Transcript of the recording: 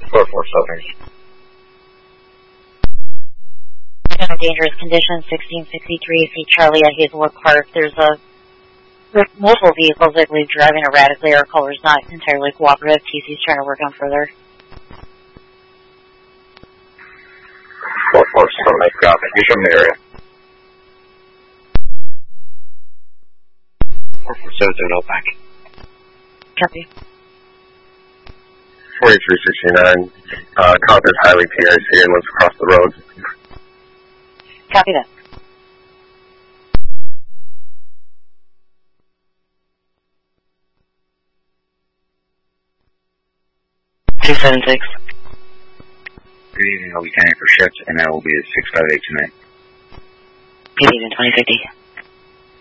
447. In a dangerous condition, 1663 East Charlie at Hazelwood Park. There's multiple vehicles, I believe, driving erratically. Our caller's not entirely cooperative. TC's trying to work on further. 447, nice copy. You show me the area. 447, back. Copy. 4369, Conquer's Highly PIC and lives across the road. Copy that. $276. Good evening, I'll be standing for shifts, and I will be at 658 tonight. Good evening, 2050.